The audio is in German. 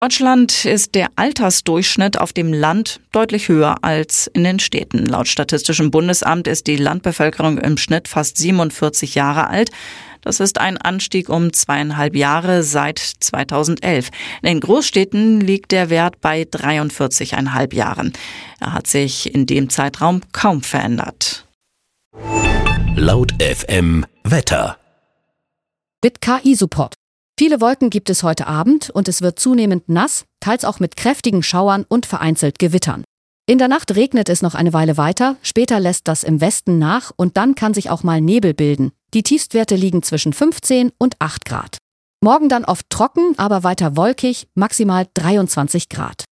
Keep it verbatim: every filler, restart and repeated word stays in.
Deutschland ist der Altersdurchschnitt auf dem Land deutlich höher als in den Städten. Laut Statistischem Bundesamt ist die Landbevölkerung im Schnitt fast siebenundvierzig Jahre alt. Das ist ein Anstieg um zweieinhalb Jahre seit zweitausendelf. In den Großstädten liegt der Wert bei dreiundvierzig Komma fünf Jahren. Er hat sich in dem Zeitraum kaum verändert. Laut F M Wetter. Mit K I-Support. Viele Wolken gibt es heute Abend und es wird zunehmend nass, teils auch mit kräftigen Schauern und vereinzelt Gewittern. In der Nacht regnet es noch eine Weile weiter, später lässt das im Westen nach und dann kann sich auch mal Nebel bilden. Die Tiefstwerte liegen zwischen fünfzehn und acht Grad. Morgen dann oft trocken, aber weiter wolkig, maximal dreiundzwanzig Grad.